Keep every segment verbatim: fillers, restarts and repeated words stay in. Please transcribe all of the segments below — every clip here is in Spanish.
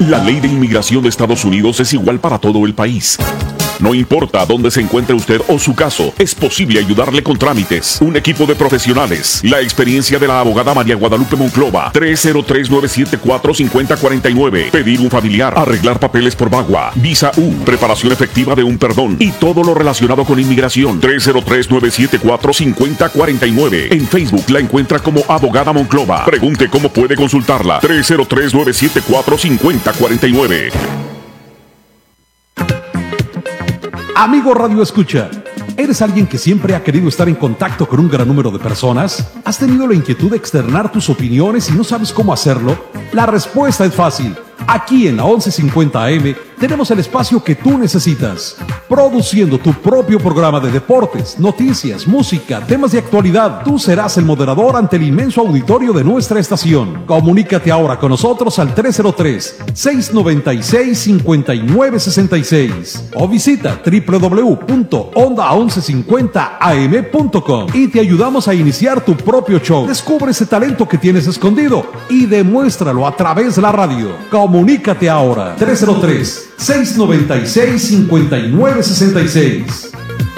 La ley de inmigración de Estados Unidos es igual para todo el país. No importa dónde se encuentre usted o su caso, es posible ayudarle con trámites. Un equipo de profesionales. La experiencia de la abogada María Guadalupe Monclova. tres cero tres, nueve siete cuatro, cinco cero cuatro nueve. Pedir un familiar. Arreglar papeles por VAWA. Visa U. Preparación efectiva de un perdón. Y todo lo relacionado con inmigración. tres cero tres, nueve siete cuatro, cinco cero cuatro nueve. En Facebook la encuentra como Abogada Monclova. Pregunte cómo puede consultarla. tres cero tres, nueve siete cuatro, cinco cero cuatro nueve. Amigo Radio Escucha, ¿eres alguien que siempre ha querido estar en contacto con un gran número de personas? ¿Has tenido la inquietud de externar tus opiniones y no sabes cómo hacerlo? La respuesta es fácil. Aquí en la once cincuenta A M tenemos el espacio que tú necesitas. Produciendo tu propio programa de deportes, noticias, música, temas de actualidad. Tú serás el moderador ante el inmenso auditorio de nuestra estación. Comunícate ahora con nosotros al tres cero tres, seis nueve seis, cinco nueve seis seis o visita doble u doble u doble u punto onda once cincuenta a m punto com y te ayudamos a iniciar tu propio show. Descubre ese talento que tienes escondido y demuéstralo a través de la radio. Comunícate ahora. tres cero tres, seis nueve seis, cinco nueve seis seis.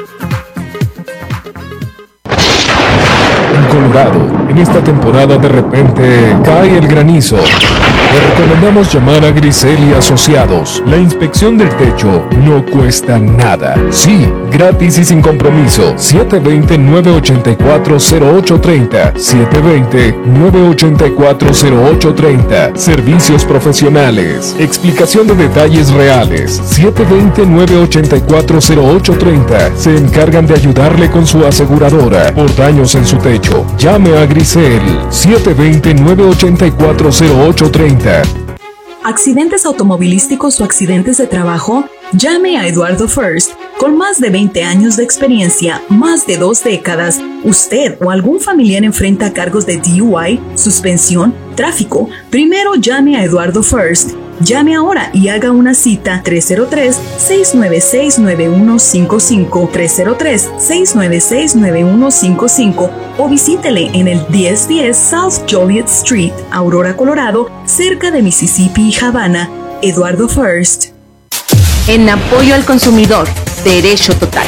En Colorado, en esta temporada de repente cae el granizo. Le recomendamos llamar a Grisel y Asociados. La inspección del techo no cuesta nada. Sí, gratis y sin compromiso. siete dos cero, nueve ocho cuatro, cero ocho tres cero. siete dos cero, nueve ocho cuatro, cero ocho tres cero. Servicios profesionales. Explicación de detalles reales. siete dos cero, nueve ocho cuatro, cero ocho tres cero. Se encargan de ayudarle con su aseguradora por daños en su techo. Llame a Grisel. siete dos cero, nueve ocho cuatro, cero ocho tres cero. ¿Accidentes automovilísticos o accidentes de trabajo? Llame a Eduardo First. Con más de veinte años de experiencia, más de dos décadas, usted o algún familiar enfrenta cargos de D U I, suspensión, tráfico. Primero llame a Eduardo First. Llame ahora y haga una cita tres cero tres, seis nueve seis, nueve uno cinco cinco, tres cero tres, seis nueve seis, nueve uno cinco cinco o visítele en el diez diez South Joliet Street, Aurora, Colorado, cerca de Mississippi y Havana. Eduardo First. En apoyo al consumidor, Derecho Total.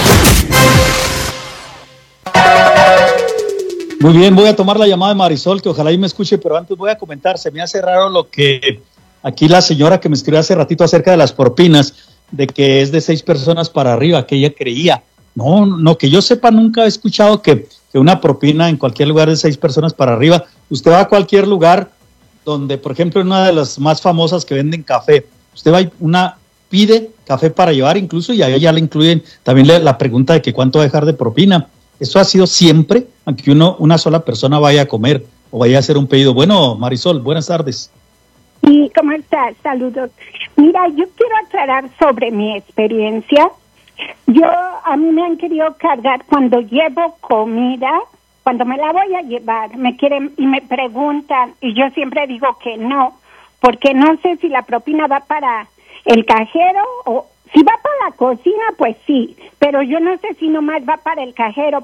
Muy bien, voy a tomar la llamada de Marisol, que ojalá y me escuche, pero antes voy a comentar, se me hace raro lo que aquí la señora que me escribió hace ratito acerca de las propinas, de que es de seis personas para arriba, que ella creía. No, no, que yo sepa, nunca he escuchado que, que una propina en cualquier lugar de seis personas para arriba. Usted va a cualquier lugar donde, por ejemplo, en una de las más famosas que venden café, usted va y una pide café para llevar incluso y ahí ya le incluyen también le, la pregunta de que cuánto va a dejar de propina. Eso ha sido siempre, aunque uno, una sola persona vaya a comer o vaya a hacer un pedido. Bueno, Marisol, buenas tardes. Sí, ¿cómo estás? Saludos. Mira, yo quiero aclarar sobre mi experiencia. Yo, a mí me han querido cargar cuando llevo comida, cuando me la voy a llevar, me quieren y me preguntan, y yo siempre digo que no, porque no sé si la propina va para el cajero o si va para la cocina, pues sí, pero yo no sé si nomás va para el cajero,